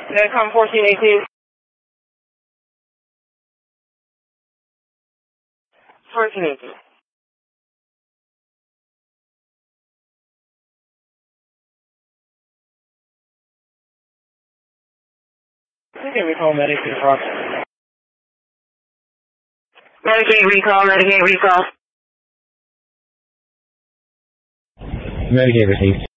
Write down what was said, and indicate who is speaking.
Speaker 1: Medicom 1418. 1418. Okay, recall Medicaid recall. Medicaid recall, Medicaid recall.
Speaker 2: Medicaid received.